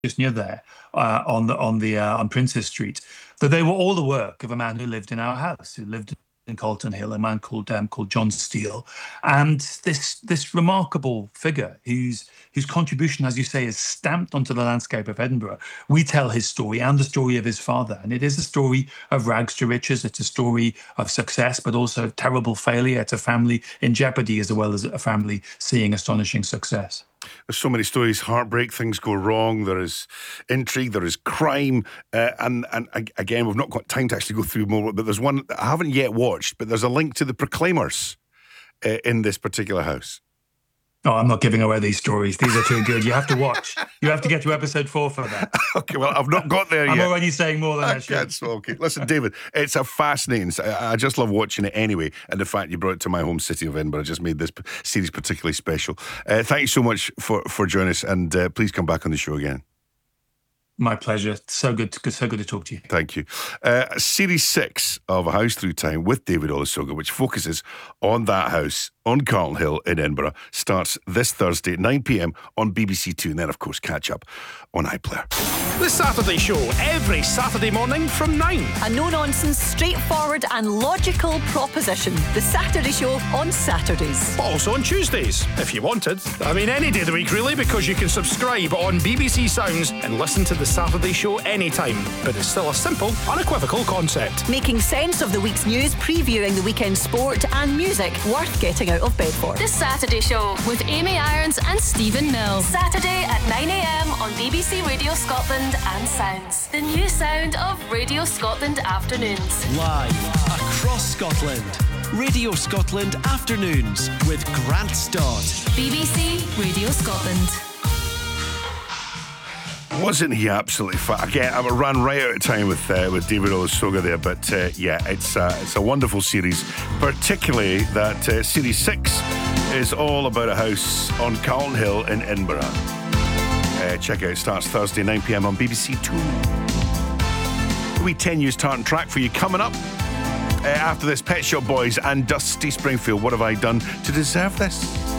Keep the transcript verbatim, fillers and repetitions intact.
just near there, uh, on the on the uh, on Princes Street, that they were all the work of a man who lived in our house, who lived in Calton Hill, a man called um, called John Steele, and this this remarkable figure whose whose contribution, as you say, is stamped onto the landscape of Edinburgh. We tell his story and the story of his father, and it is a story of rags to riches. It's a story of success, but also of terrible failure. It's a family in jeopardy as well as a family seeing astonishing success. There's so many stories, heartbreak, things go wrong, there is intrigue, there is crime, uh, and, and again, we've not got time to actually go through more, but there's one that I haven't yet watched, but there's a link to the Proclaimers uh, in this particular house. Oh, I'm not giving away these stories. These are too good. You have to watch. You have to get to episode four for that. Okay, well, I've not got there I'm yet. I'm already saying more than I, I should. Okay, listen, David, it's a fascinating... I just love watching it anyway, and the fact you brought it to my home city of Edinburgh just made this series particularly special. Uh, thank you so much for, for joining us, and uh, please come back on the show again. My pleasure. So good, to, so good to talk to you. Thank you. Uh, series six of A House Through Time with David Olusoga, which focuses on that house on Carlton Hill in Edinburgh, starts this Thursday at nine p.m. on B B C Two, and then, of course, catch up on iPlayer. The Saturday Show, every Saturday morning from nine. A no-nonsense, straightforward and logical proposition. The Saturday Show on Saturdays. But also on Tuesdays, if you wanted. I mean, any day of the week, really, because you can subscribe on B B C Sounds and listen to The Saturday Show anytime. But it's still a simple, unequivocal concept. Making sense of the week's news, previewing the weekend sport and music worth getting out of bed for. The Saturday Show with Amy Irons and Stephen Mills. Saturday at nine a.m. on B B C Radio Scotland and Sounds. The new sound of Radio Scotland Afternoons. Live across Scotland. Radio Scotland Afternoons with Grant Stott. B B C Radio Scotland. Wasn't he absolutely fat? Again, I ran right out of time with uh, with David Olusoga there, but uh, yeah, it's uh, it's a wonderful series, particularly that uh, series six is all about a house on Carlton Hill in Edinburgh. Uh, check it out, starts Thursday nine p.m. on B B C Two. A wee ten years tartan track for you coming up. Uh, after this, Pet Shop Boys and Dusty Springfield. What have I done to deserve this?